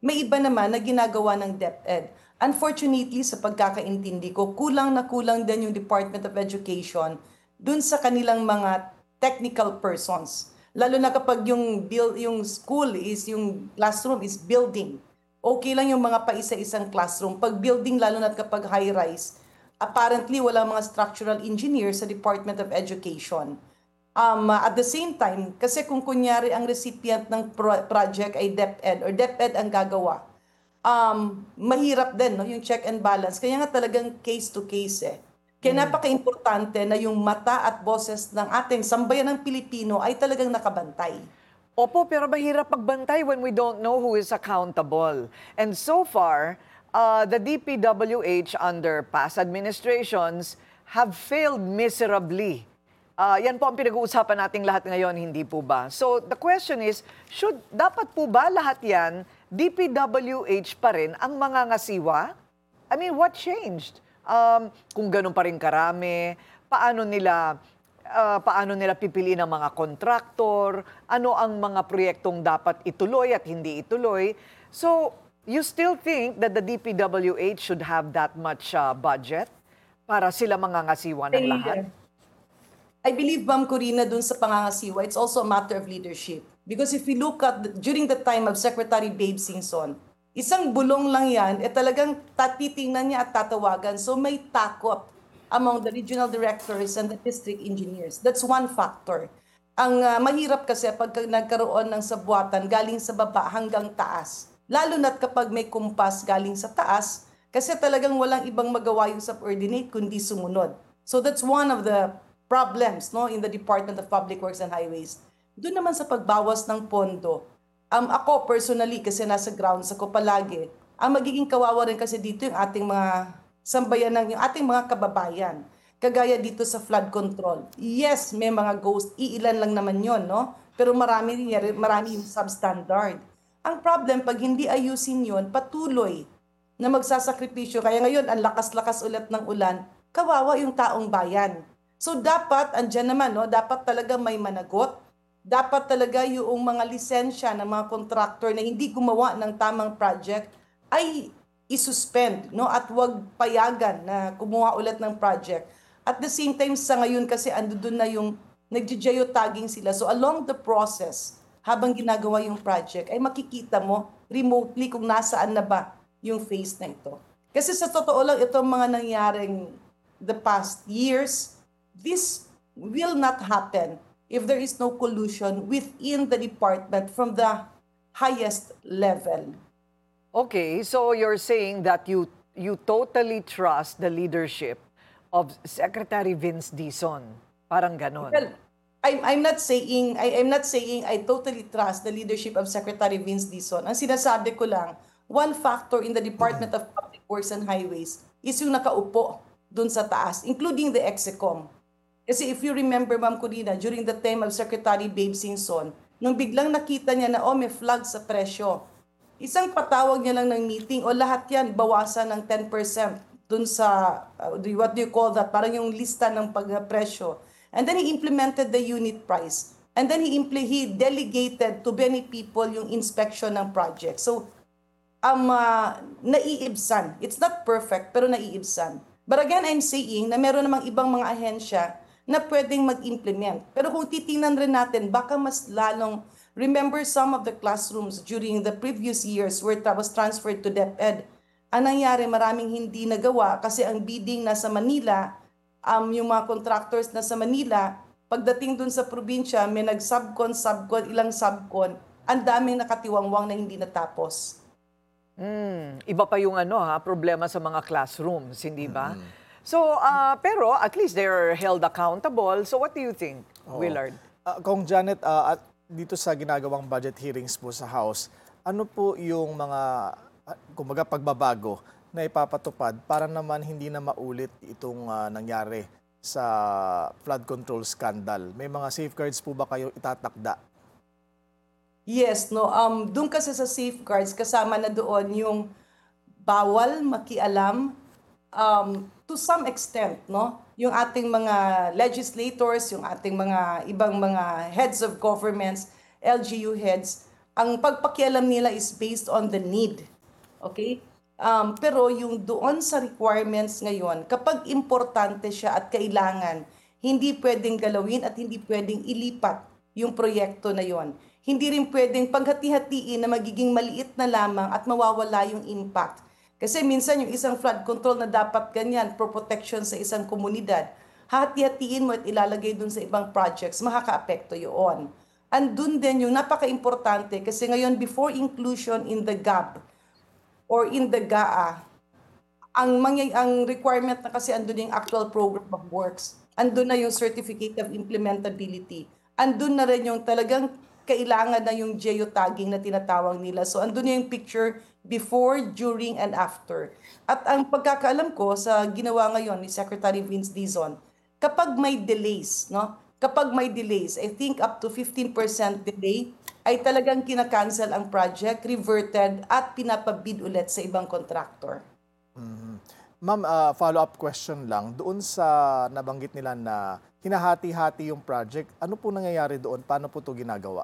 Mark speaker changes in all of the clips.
Speaker 1: May iba naman na ginagawa ng DepEd. Unfortunately, sa pagkakaintindi ko, kulang na kulang din yung Department of Education dun sa kanilang mga technical persons. Lalo na kapag yung school is, yung classroom is building. Okay lang yung mga paisa-isang classroom. Pag building, lalo na kapag high-rise, apparently wala mga structural engineers sa Department of Education. At the same time, kasi kung kunyari ang recipient ng project ay DepEd or DepEd ang gagawa, mahirap din no, yung check and balance. Kaya nga talagang case to case eh. Kaya napaka-importante na yung mata at boses ng ating sambayan ng Pilipino ay talagang nakabantay.
Speaker 2: Opo, pero mahirap magbantay when we don't know who is accountable. And so far, the DPWH under past administrations have failed miserably. Yan po ang pinag-uusapan nating lahat ngayon, hindi po ba? So the question is, dapat po ba lahat yan, DPWH pa rin ang mga ngasiwa? I mean, what changed? Kung ganun pa rin karami, paano nila pipiliin ang mga kontraktor, ano ang mga proyektong dapat ituloy at hindi ituloy. So, you still think that the DPWH should have that much budget para sila mangangasiwa ng lahat?
Speaker 1: I believe, Ma'am Corina, dun sa pangangasiwa, it's also a matter of leadership. Because if we look at, during the time of Secretary Babe Singson, isang bulong lang yan, talagang tatitingnan niya at tatawagan. So may takot among the regional directors and the district engineers. That's one factor. Ang mahirap kasi pag nagkaroon ng sabwatan galing sa baba hanggang taas. Lalo na't kapag may kumpas galing sa taas, kasi talagang walang ibang magawa yung subordinate kundi sumunod. So that's one of the problems no in the Department of Public Works and Highways. Doon naman sa pagbawas ng pondo, ako personally kasi nasa grounds ako palagi, ang magiging kawawa rin kasi dito yung ating mga sambayan yung ating mga kababayan. Kagaya dito sa flood control. Yes, may mga ghost, iilan lang naman yon, no? Pero marami yung substandard. Ang problem, pag hindi ayusin yon, patuloy na magsasakripisyo. Kaya ngayon, ang lakas-lakas ulit ng ulan, kawawa yung taong bayan. So dapat, andyan naman, no? Dapat talaga may managot. Dapat talaga yung mga lisensya ng mga contractor na hindi gumawa ng tamang project ay isuspend, no? At wag payagan na kumuha ulit ng project. At the same time, sa ngayon kasi andun na yung naggeotagging sila. So along the process, habang ginagawa yung project, ay makikita mo remotely kung nasaan na ba yung phase na ito. Kasi sa totoo lang, itong mga nangyaring the past years, this will not happen if there is no collusion within the department from the highest level.
Speaker 2: Okay, so you're saying that you totally trust the leadership of Secretary Vince Dizon. Parang ganon.
Speaker 1: Well, I'm not saying I totally trust the leadership of Secretary Vince Dizon. Ang sinasabi ko lang, one factor in the Department of Public Works and Highways is yung nakaupo dun sa taas, including the EXECOM. Kasi if you remember, Ma'am Corina, during the time of Secretary Babe Singson, nung biglang nakita niya na, may flood sa presyo, isang patawag niya lang ng meeting, lahat yan, bawasan ng 10% dun sa, what do you call that, parang yung lista ng pagpresyo. And then he implemented the unit price. And then he delegated to many people yung inspection ng project. So, naiibsan. It's not perfect, pero naiibsan. But again, I'm saying na meron namang ibang mga ahensya na pwedeng mag-implement. Pero kung titingnan rin natin, baka mas lalong, remember some of the classrooms during the previous years where it was transferred to DepEd. Ang nangyari, maraming hindi nagawa kasi ang bidding nasa Manila, yung mga contractors nasa Manila, pagdating dun sa probinsya, may nag-subcon, ilang subcon, ang daming nakatiwangwang na hindi natapos.
Speaker 2: Iba pa yung problema sa mga classrooms, hindi ba? So, pero at least they're held accountable. So what do you think, Willard?
Speaker 3: Kung Janet, at dito sa ginagawang budget hearings po sa House, ano po yung mga, kumbaga, pagbabago na ipapatupad para naman hindi na maulit itong nangyari sa flood control scandal? May mga safeguards po ba kayo itatakda?
Speaker 1: Yes, no. Doon kasi sa safeguards, kasama na doon yung bawal makialam to some extent, no? Yung ating mga legislators, yung ating mga ibang mga heads of governments, LGU heads, ang pagpakialam nila is based on the need. Okay? Pero yung doon sa requirements ngayon, kapag importante siya at kailangan, hindi pwedeng galawin at hindi pwedeng ilipat yung proyekto na yon. Hindi rin pwedeng paghati-hatiin na magiging maliit na lamang at mawawala yung impact. Kasi minsan yung isang flood control na dapat ganyan, for protection sa isang komunidad, hati-hatiin mo at ilalagay dun sa ibang projects, makaka-apekto yun. Andun din yung napaka-importante kasi ngayon before inclusion in the GAB or in the GAA, ang requirement na kasi andun yung actual program of works, andun na yung certificate of implementability, andun na rin yung talagang kailangan na yung geotagging na tinatawag nila. So andun na yung picture before, during, and after. At ang pagkakaalam ko sa ginawa ngayon ni Secretary Vince Dizon, kapag may delays, no? Kapag may delays, I think up to 15% delay, ay talagang kinakancel ang project, reverted, at pinapabid ulit sa ibang contractor.
Speaker 3: Ma'am, follow-up question lang. Doon sa nabanggit nila na hinahati-hati yung project, ano po nangyayari doon? Paano po ito ginagawa?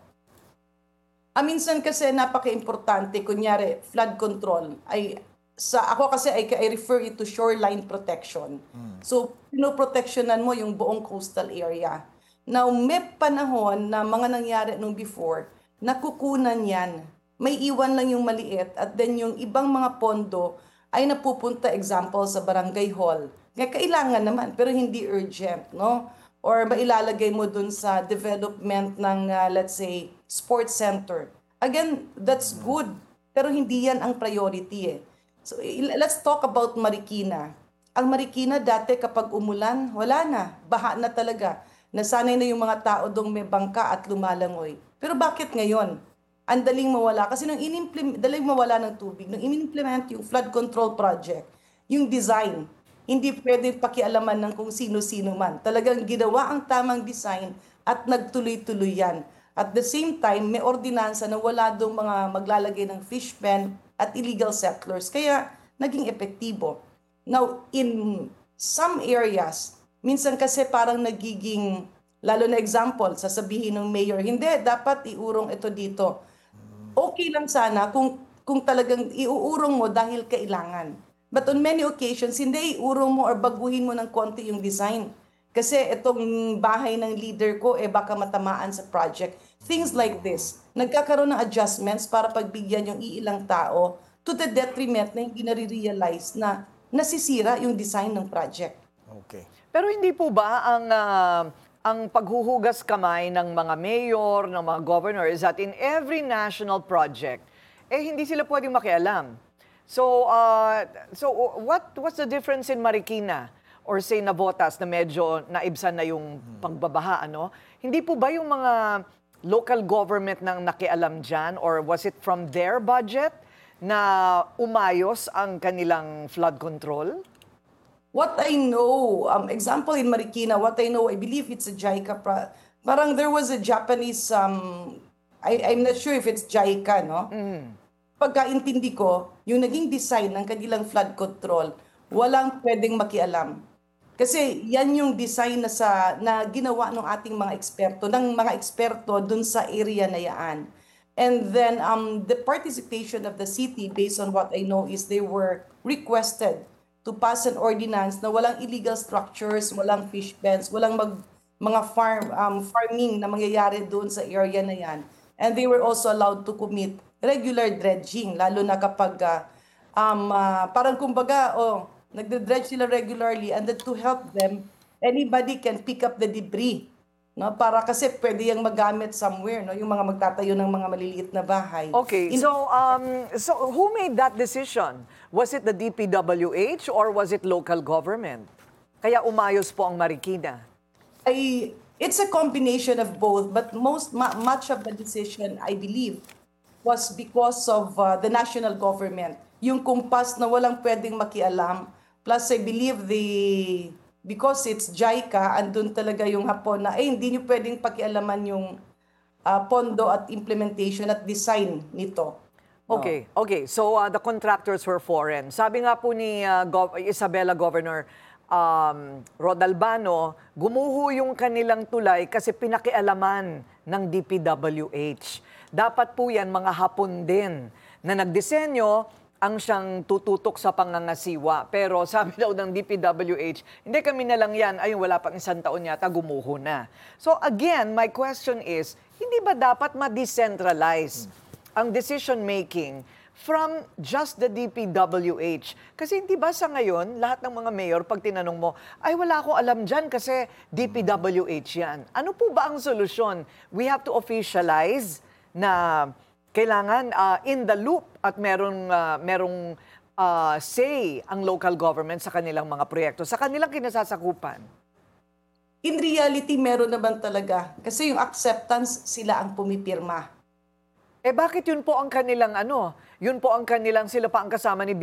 Speaker 1: Minsan kasi napaka-importante, kunyari, flood control, ako kasi I refer it to shoreline protection. So, pinoproteksyonan mo yung buong coastal area. Now, may panahon na mga nangyari nung before, nakukunan yan. May iwan lang yung maliit at then yung ibang mga pondo ay napupunta, example, sa barangay hall. Kaya kailangan naman, pero hindi urgent, no? Or mailalagay mo dun sa development ng, let's say, sports center. Again, that's good, pero hindi yan ang priority eh. So, let's talk about Marikina. Ang Marikina dati kapag umulan, wala na, baha na talaga. Nasanay na yung mga tao dong may bangka at lumalangoy. Pero bakit ngayon? Ang daling mawala. Kasi daling mawala ng tubig. Nung in-implement yung flood control project, yung design, hindi pwede pakialaman ng kung sino-sino man. Talagang ginawa ang tamang design at nagtuloy-tuloy yan. At the same time, may ordinansa na wala dong mga maglalagay ng fish pen at illegal settlers. Kaya naging epektibo. Now, in some areas, minsan kasi parang nagiging, lalo na example, sasabihin ng mayor, hindi, dapat iurong ito dito. Okay lang sana kung talagang iuurong mo dahil kailangan. But on many occasions, hindi iurong mo or baguhin mo ng konti yung design. Kasi itong bahay ng leader ko, baka matamaan sa project. Things like this. Nagkakaroon ng adjustments para pagbigyan yung iilang tao to the detriment na hindi nare-realize na nasisira yung design ng project.
Speaker 3: Okay.
Speaker 2: Pero hindi po ba ang paghuhugas kamay ng mga mayor, ng mga governor is that in every national project, hindi sila pwedeng makialam. So what's the difference in Marikina or say Navotas na medyo naibsan na yung pagbabaha, ano? Hindi po ba yung mga local government nang nakialam dyan or was it from their budget na umayos ang kanilang flood control?
Speaker 1: What I know, example in Marikina, what I know, I believe it's a JICA. Parang there was a Japanese, I'm not sure if it's JICA, no? Pagkaintindi ko, yung naging design ng kanilang flood control, walang pwedeng makialam. Kasi yan yung design na ginawa ng ating mga eksperto dun sa area na yan. And then the participation of the city, based on what I know, is they were requested to pass an ordinance na walang illegal structures, walang fish pens, walang mga farming na mangyayari doon sa area na yan. And they were also allowed to commit regular dredging, lalo na kapag parang kumbaga, nagde-dredge sila regularly and then to help them, anybody can pick up the debris. No, para kasi pwede yung magamit somewhere, no, yung mga magtatayo ng mga maliliit na bahay.
Speaker 2: Okay, so who made that decision? Was it the DPWH or was it local government? Kaya umayos po ang Marikina.
Speaker 1: It's a combination of both, but much of the decision, I believe, was because of the national government. Yung kumpas na walang pwedeng makialam, plus I believe because it's JICA, andun talaga yung hapon na, hindi nyo pwedeng pakialaman yung pondo at implementation at design nito.
Speaker 2: Okay, okay. So the contractors were foreign. Sabi nga po ni Isabela Governor Rod Albano, gumuho yung kanilang tulay kasi pinakialaman ng DPWH. dapat po yan mga Hapon din na nagdisenyo ang siyang tututok sa pangangasiwa. Pero sabi daw ng DPWH, hindi kami na lang yan, ayun wala pang isang taon yata, gumuho na. So again, my question is, hindi ba dapat ma-decentralize ang decision making from just the DPWH? Kasi hindi ba sa ngayon, lahat ng mga mayor, pag tinanong mo, ay wala akong alam dyan kasi DPWH yan. Ano po ba ang solusyon? We have to officialize na kailangan in the loop at merong say ang local government sa kanilang mga proyekto, sa kanilang kinasasakupan.
Speaker 1: In reality, meron naman talaga. Kasi yung acceptance, sila ang pumipirma.
Speaker 2: Eh bakit yun po ang kanilang yun po ang kanilang, sila pa ang kasama ni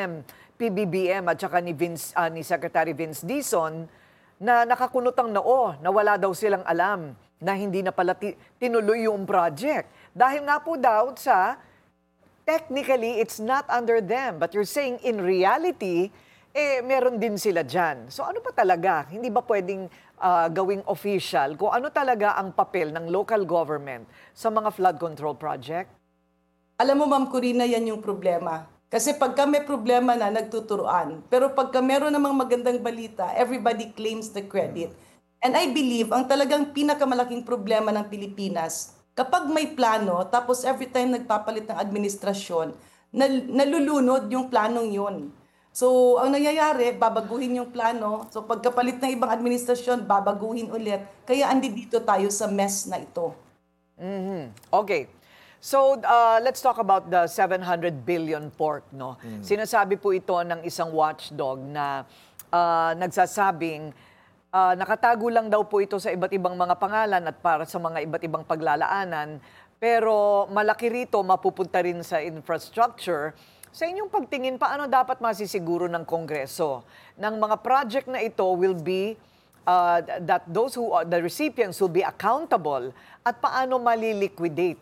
Speaker 2: PBBM at saka ni Secretary Vince Dizon na nakakunot ang noo na wala daw silang alam na hindi na pala tinuloy yung project. Dahil nga po daw technically, it's not under them. But you're saying in reality, meron din sila dyan. So ano pa talaga? Hindi ba pwedeng gawing official kung ano talaga ang papel ng local government sa mga flood control project?
Speaker 1: Alam mo, Ma'am Corina, yan yung problema. Kasi pagka may problema na, nagtuturuan. Pero pagka meron namang magandang balita, everybody claims the credit. And I believe, ang talagang pinakamalaking problema ng Pilipinas, kapag may plano, tapos every time nagpapalit ng administrasyon, nalulunod yung planong yun. So, ang nangyayari, babaguhin yung plano. So, pagkapalit ng ibang administrasyon, babaguhin ulit. Kaya andi dito tayo sa mess na ito.
Speaker 2: Okay. So, let's talk about the 700 billion pork, no? Sinasabi po ito ng isang watchdog na nagsasabing nakatago lang daw po ito sa iba't ibang mga pangalan at para sa mga iba't ibang paglalaanan. Pero malaki rito, mapupunta rin sa infrastructure. Sa inyong pagtingin, paano dapat masisiguro ng Kongreso ng mga project na ito will be, that those who are the recipients will be accountable at paano maliliquidate?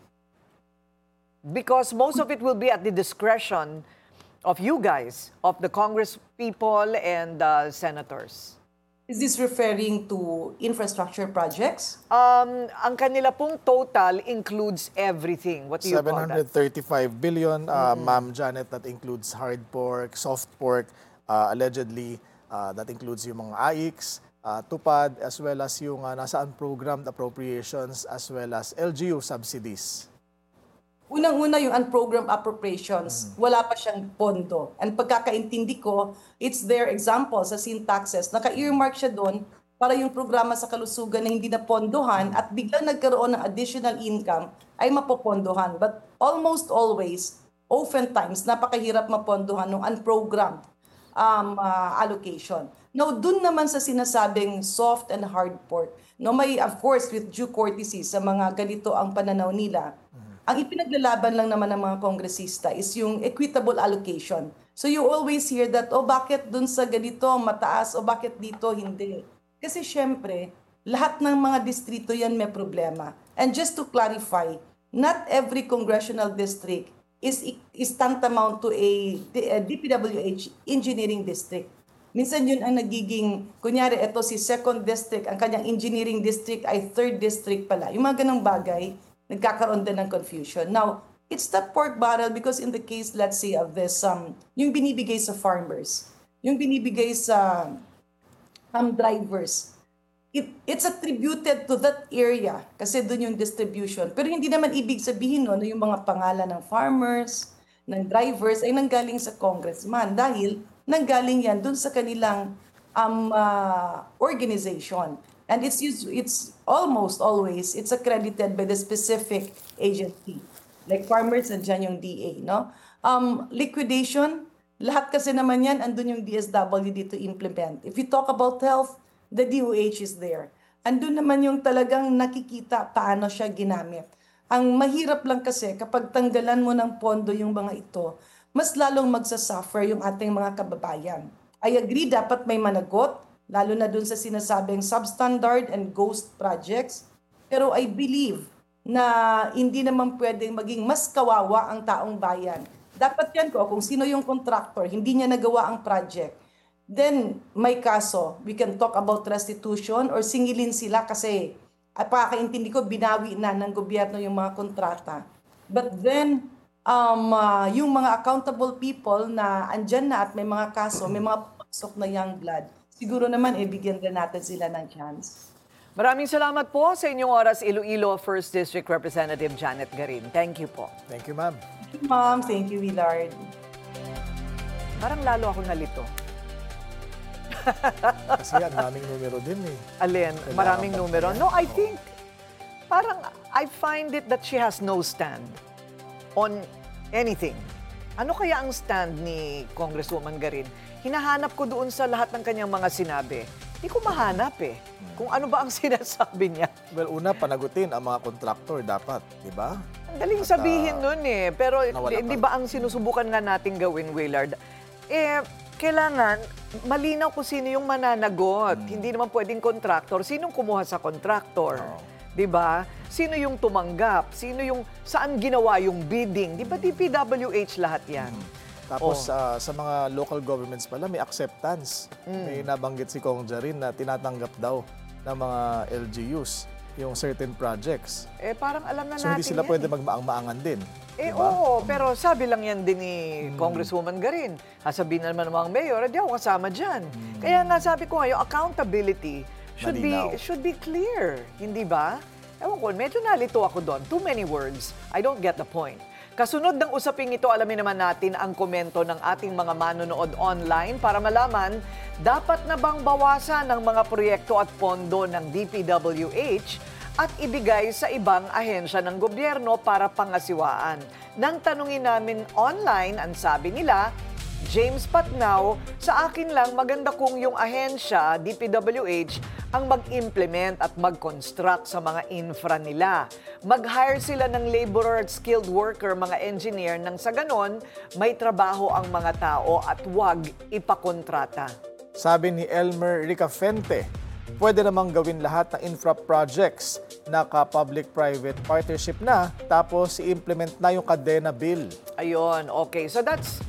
Speaker 2: Because most of it will be at the discretion of you guys, of the Congress people and senators.
Speaker 1: Is this referring to infrastructure projects?
Speaker 2: Ang kanila pong total includes everything. What do you call that?
Speaker 3: 735 billion, Ma'am Janet, that includes hard pork, soft pork, allegedly, that includes yung mga AICs, TUPAD, as well as yung nasa unprogrammed appropriations, as well as LGU subsidies.
Speaker 1: Unang-una yung unprogrammed appropriations, wala pa siyang pondo. And pagkakaintindi ko, it's their example sa sin taxes. Naka-earmark siya doon para yung programa sa kalusugan na hindi napondohan at biglang nagkaroon ng additional income ay mapopondohan. But almost always, oftentimes, napakahirap mapondohan ng unprogrammed allocation. Now, dun naman sa sinasabing soft and hard pork, no, may, of course, with due courtesy sa mga ganito ang pananaw nila, ang ipinaglalaban lang naman ng mga kongresista is yung equitable allocation. So you always hear that, bakit dun sa ganito mataas o bakit dito hindi? Kasi syempre, lahat ng mga distrito yan may problema. And just to clarify, not every congressional district is tantamount to a DPWH engineering district. Minsan yun ang nagiging, kunyari ito si 2nd district, ang kanyang engineering district ay 3rd district pala. Yung mga ganong bagay, nagkakaroon din ng confusion. Now, it's that pork barrel because in the case, let's say, of this, yung binibigay sa farmers, yung binibigay sa drivers, it's attributed to that area kasi doon yung distribution. Pero hindi naman ibig sabihin no, yung mga pangalan ng farmers, ng drivers ay nanggaling sa congressman dahil nanggaling yan doon sa kanilang organization. And it's almost always, it's accredited by the specific agency. Like farmers, andyan yung DA, no? Liquidation, lahat kasi naman yan, andun yung DSWD to implement. If you talk about health, the DOH is there. Andun naman yung talagang nakikita paano siya ginamit. Ang mahirap lang kasi kapag tanggalan mo ng pondo yung mga ito, mas lalong magsasuffer yung ating mga kababayan. I agree, dapat may managot, lalo na dun sa sinasabing substandard and ghost projects. Pero I believe na hindi naman pwedeng maging mas kawawa ang taong bayan. Dapat yan ko, kung sino yung contractor, hindi niya nagawa ang project, then may kaso. We can talk about restitution or singilin sila kasi, at pagkakaintindi ko, binawi na ng gobyerno yung mga kontrata. But then, yung mga accountable people na andyan na at may mga kaso, may mga pasok na young blood, siguro naman bigyan din natin sila ng chance.
Speaker 2: Maraming salamat po sa inyong oras, Iloilo 1st District Representative Janet Garin. Thank you po.
Speaker 3: Thank you, ma'am.
Speaker 1: Thank you, Ma'am. Thank you, Willard.
Speaker 2: Parang lalo ako nalito.
Speaker 3: Kasi ang daming numero din eh.
Speaker 2: Alin, maraming numero. No, I think, parang I find it that she has no stand on anything. Ano kaya ang stand ni Congresswoman Garin? Hinahanap ko doon sa lahat ng kanyang mga sinabi. Hindi ko mahanap eh. Kung ano ba ang sinasabi niya.
Speaker 3: Well, una, panagutin ang mga kontraktor dapat, di ba?
Speaker 2: Ang daling sabihin nun eh. Pero
Speaker 3: nawala
Speaker 2: di
Speaker 3: pa.
Speaker 2: ba ang sinusubukan nga natin gawin, Willard? Kailangan malinaw kung sino yung mananagot. Hindi naman pwedeng kontraktor. Sinong kumuha sa kontraktor? Di ba? Sino yung tumanggap? Sino yung saan ginawa yung bidding? Di ba DPWH lahat yan?
Speaker 3: Tapos sa mga local governments pala, may acceptance. May nabanggit si Kong Jarin na tinatanggap daw ng mga LGUs yung certain projects.
Speaker 2: Parang alam na
Speaker 3: So
Speaker 2: natin
Speaker 3: hindi sila
Speaker 2: yan
Speaker 3: pwede
Speaker 2: eh.
Speaker 3: magmaang-maangan din.
Speaker 2: Oo, pero sabi lang yan din ni Congresswoman Garin. Sasabihin naman ng mga mayor, di ako kasama dyan. Kaya nga sabi ko ngayon, accountability
Speaker 3: Malinaw.
Speaker 2: should be clear. Hindi ba? Ewan ko, medyo nalito ako doon. Too many words. I don't get the point. Kasunod ng usaping ito, alamin naman natin ang komento ng ating mga manonood online para malaman, dapat na bang bawasan ang mga proyekto at pondo ng DPWH at ibigay sa ibang ahensya ng gobyerno para pangasiwaan. Nang tanungin namin online, ang sabi nila, James Patnao, sa akin lang maganda kung yung ahensya, DPWH, ang mag-implement at mag-construct sa mga infra nila. Mag-hire sila ng laborer at skilled worker, mga engineer, nang sa ganon, may trabaho ang mga tao at huwag ipakontrata.
Speaker 3: Sabi ni Elmer Ricafente, pwede namang gawin lahat ng infra projects na ka-public-private partnership na, tapos i-implement na yung kadena bill.
Speaker 2: Ayun, okay. So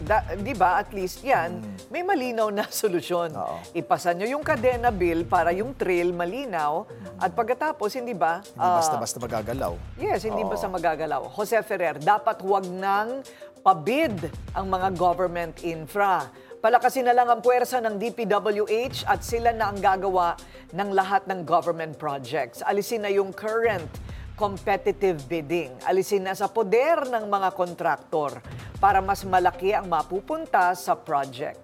Speaker 2: di ba, at least yan, may malinaw na solusyon.
Speaker 3: Oo.
Speaker 2: Ipasa nyo yung kadena bill para yung trail malinaw at pagkatapos, hindi ba?
Speaker 3: Hindi basta-basta magagalaw.
Speaker 2: Yes, hindi
Speaker 3: Oo.
Speaker 2: basta magagalaw. Jose Ferrer, dapat huwag nang pabid ang mga government infra. Palakasin na lang ang puwersa ng DPWH at sila na ang gagawa ng lahat ng government projects. Alisin na yung current competitive bidding. Alisin na sa poder ng mga kontraktor para mas malaki ang mapupunta sa project.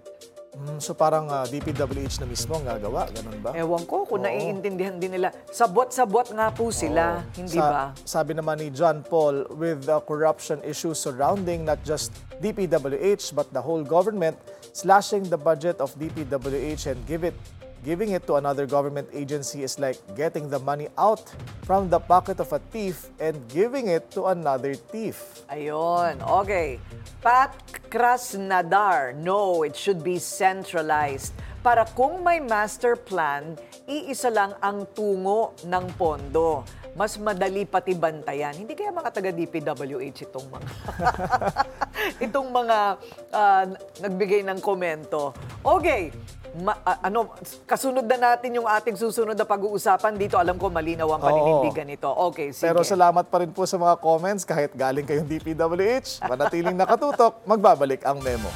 Speaker 3: So parang DPWH na mismo ang gagawa, ganun ba?
Speaker 2: Ewan ko kung
Speaker 3: Oo.
Speaker 2: naiintindihan din nila. Sabot-sabot nga po sila, hindi ba?
Speaker 3: Sabi naman ni John Paul, with the corruption issues surrounding not just DPWH but the whole government, slashing the budget of DPWH and giving it to another government agency is like getting the money out from the pocket of a thief and giving it to another thief.
Speaker 2: Ayun, okay. Pat Krasnadar, no, it should be centralized. Para kung may master plan, iisa lang ang tungo ng pondo. Mas madali pati bantayan. Hindi kaya mga taga-DPWH itong mga itong mga nagbigay ng komento. Okay, kasunod na natin yung ating susunod na pag-uusapan dito. Alam ko malinaw ang paninindigan nito. Okay, sige.
Speaker 3: Pero salamat pa rin po sa mga comments kahit galing kayong DPWH. Manatiling nakatutok, magbabalik ang memo.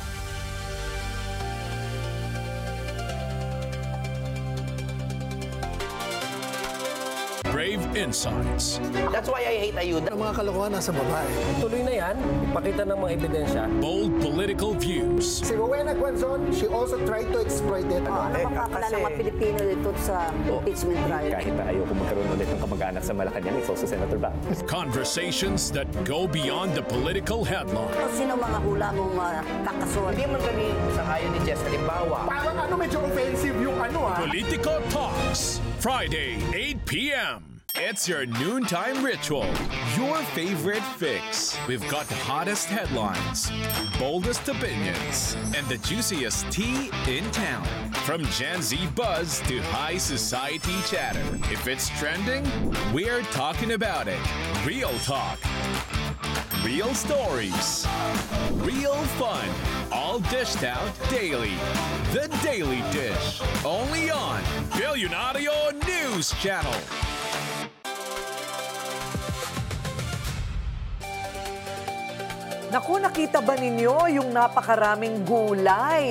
Speaker 4: Brave Insights.
Speaker 5: That's why I hate ayuda.
Speaker 6: Ang mga kalokohan nasa babae.
Speaker 5: Tuloy na yan, ipakita ng mga ebidensya.
Speaker 4: Bold political views.
Speaker 6: Si Rowena Guanzon, she also tried to exploit it.
Speaker 7: Napakakala ng mga Pilipino dito sa impeachment trial.
Speaker 8: Kahit na ayoko magkaroon ulit ng kamag-anak sa Malacanang, it's also Senator Bang.
Speaker 4: Conversations that go beyond the political headline.
Speaker 7: Sino mga hula mong kakason?
Speaker 5: Hindi man kami sa kayo ni Jess. Halimbawa,
Speaker 6: Parang medyo offensive yung
Speaker 4: Politico Talks, Friday, 8 p.m. It's your noontime ritual. Your favorite fix. We've got the hottest headlines, boldest opinions, and the juiciest tea in town. From Gen Z buzz to high society chatter. If it's trending, we're talking about it. Real talk. Real stories. Real fun. All dished out daily. The Daily Dish. Only on Billionario News Channel.
Speaker 2: Naku, nakita ba ninyo yung napakaraming gulay